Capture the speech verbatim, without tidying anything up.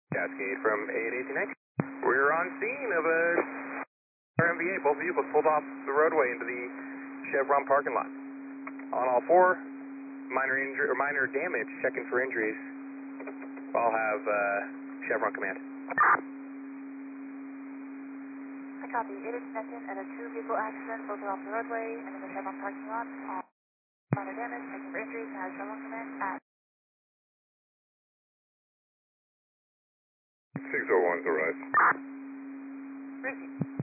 Cascade from eight eighteen nineteen. We're on scene of a R M V A. Both vehicles pulled off the roadway into the Chevron parking lot. On all four, minor injury or minor damage. Checking for injuries. I'll have uh, Chevron command. I copy. It is mentioned at a two-vehicle accident, both are off the roadway and in the Chevron parking lot. All minor damage. Checking for injuries. Has Chevron command at. six oh one's arrived. Review.